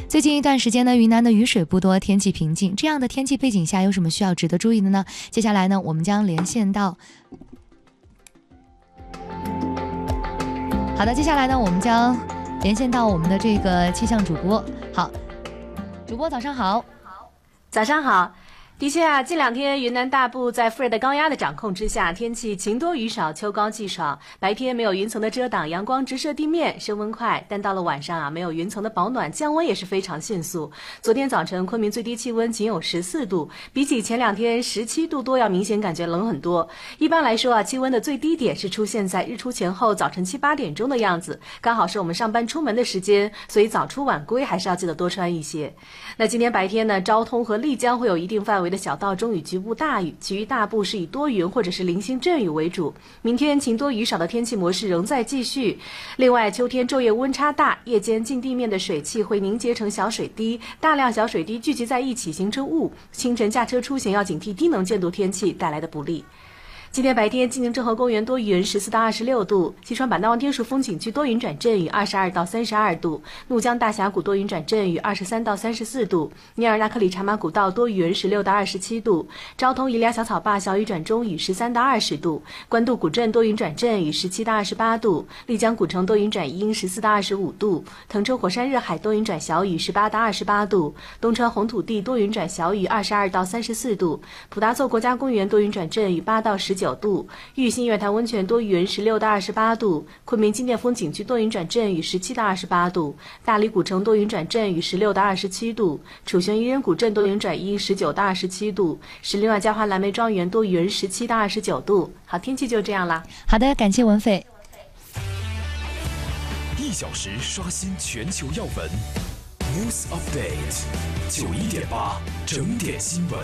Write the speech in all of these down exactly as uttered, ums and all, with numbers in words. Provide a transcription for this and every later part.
最近一段时间呢，云南的雨水不多，天气平静。这样的天气背景下，有什么需要值得注意的呢？接下来呢，我们将连线到。好的，接下来呢，我们将连线到我们的这个气象主播。好，主播早上好。 早上好。的确啊，近两天云南大部在副热带高压的掌控之下，天气晴多雨少，秋高气爽。白天没有云层的遮挡，阳光直射地面，升温快。但到了晚上啊，没有云层的保暖，降温也是非常迅速。昨天早晨昆明最低气温仅有十四度，比起前两天十七度多要明显感觉冷很多。一般来说啊，气温的最低点是出现在日出前后早晨七八点钟的样子，刚好是我们上班出门的时间，所以早出晚归还是要记得多穿一些。那今天白天呢，昭通和丽江会有一定范围的小到中雨局部大雨，其余大部是以多云或者是零星阵雨为主。明天晴多雨少的天气模式仍在继续。另外，秋天昼夜温差大，夜间近地面的水汽会凝结成小水滴，大量小水滴聚集在一起形成雾。清晨驾车出行要警惕低能见度天气带来的不利。今天白天，晋宁郑和公园多云，十四到二十六度；西双版纳望天树风景区多云转阵雨，二十二到三十二度；怒江大峡谷多云转阵雨，二十三到三十四度；尼尔纳克里茶马古道多云，十六到二十七度；昭通宜良小草坝小雨转中雨，十三到二十度；官渡古镇多云转阵雨，十七到二十八度；丽江古城多云转阴，十四到二十五度；腾冲火山热海多云转小雨，十八到二十八度；东川红土地多云转小雨，二十二到三十四度；普达措国家公园多云转阵雨，八到十九度；玉兴月潭温泉多云，十六到二十八度；昆明金殿风景区多云转阵雨，十七到二十八度；大理古城多云转阵雨，十六到二十七度；楚玄渔人古镇多云转阴，十九到二十七度；石林外嘉华蓝莓庄园多云，十七到二十九度。好，天气就这样啦。 好的，感谢文斐。 一小时刷新全球要闻 ，News Update， 九一点八整点新闻。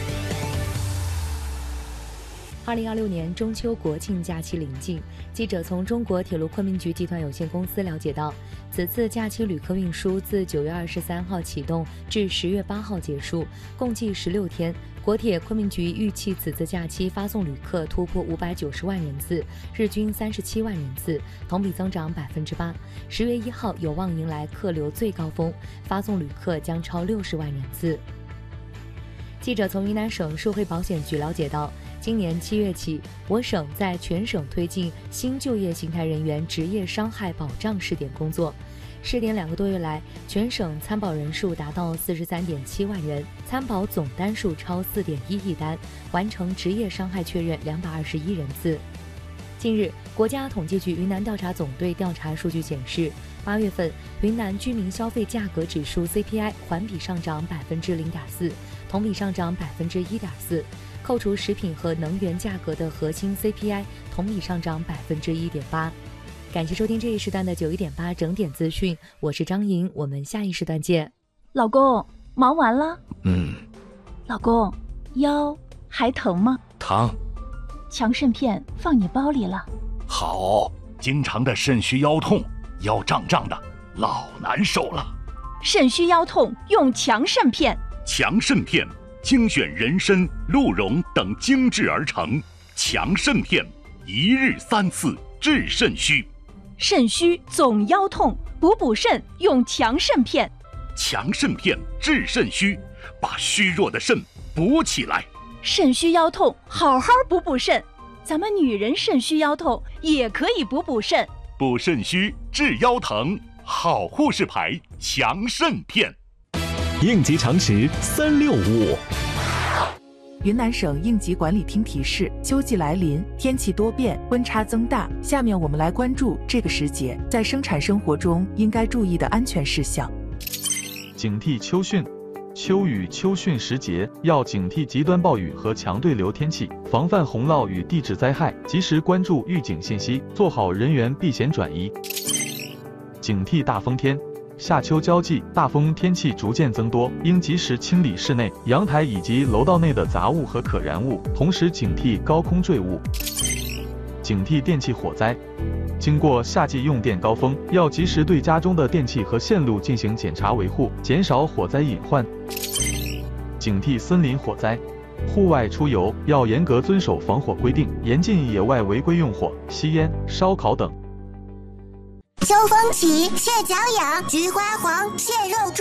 二零二六年中秋国庆假期临近，记者从中国铁路昆明局集团有限公司了解到，此次假期旅客运输自九月二十三号启动至十月八号结束，共计十六天。国铁昆明局预期此次假期发送旅客突破五百九十万人次，日均三十七万人次，同比增长百分之八。十月一号有望迎来客流最高峰，发送旅客将超六十万人次。记者从云南省社会保险局了解到，今年七月起，我省在全省推进新就业形态人员职业伤害保障试点工作。试点两个多月来，全省参保人数达到四十三点七万人，参保总单数超四点一亿单，完成职业伤害确认两百二十一人次。近日，国家统计局云南调查总队调查数据显示，八月份云南居民消费价格指数 C P I 环比上涨百分之零点四，同比上涨百分之一点四。扣除食品和能源价格的核心 C P I 同比上涨百分之一点八。感谢收听这一时段的九一点八整点资讯，我是张莹，我们下一时段见。 老公，忙完了？ 嗯。 老公，腰还疼吗？ 疼。 强肾片放你包里了。 好，经常的肾虚腰痛，腰胀胀的，老难受了。 肾虚腰痛用强肾片。 强肾片精选人参、鹿茸等精制而成，强肾片一日三次治肾虚。 肾虚总腰痛，补补肾用强肾片。 强肾片治肾虚，把虚弱的肾补起来。 肾虚腰痛，好好补补肾。咱们女人肾虚腰痛也可以补补肾。 补肾虚治腰疼，好护士牌强肾片。 应急常识三六五。 云南省应急管理厅提示：秋季来临，天气多变，温差增大。下面我们来关注这个时节在生产生活中应该注意的安全事项。 警惕秋汛。秋雨秋汛时节，要警惕极端暴雨和强对流天气，防范洪涝与地质灾害，及时关注预警信息，做好人员避险转移。警惕大风天。夏秋交际，大风天气逐渐增多，应及时清理室内、阳台以及楼道内的杂物和可燃物，同时警惕高空坠物。警惕电气火灾。经过夏季用电高峰，要及时对家中的电器和线路进行检查维护，减少火灾隐患。警惕森林火灾。户外出游要严格遵守防火规定，严禁野外违规用火、吸烟、烧烤等。 秋风起，蟹脚痒，菊花黄，蟹肉